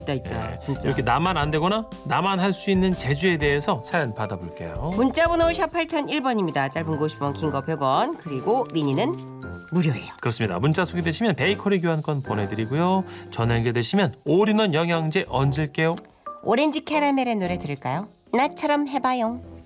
있다 진짜. 이렇게 나만 안 되거나 나만 할 수 있는 제주에 대해서 사연 받아볼게요. 문자번호 샵 8001번입니다. 짧은 거 50원, 긴 거 100원. 그리고 미니는 무료예요. 그렇습니다. 문자 소개되시면 베이커리 교환권 보내드리고요. 전화 연결되시면 올인원 영양제 얹을게요. 오렌지 캐러멜의 노래 들을까요? 나처럼 해봐요.